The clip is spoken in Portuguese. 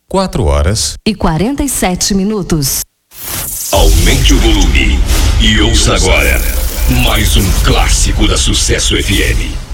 4h47. Aumente o volume e ouça agora mais um clássico da Sucesso FM.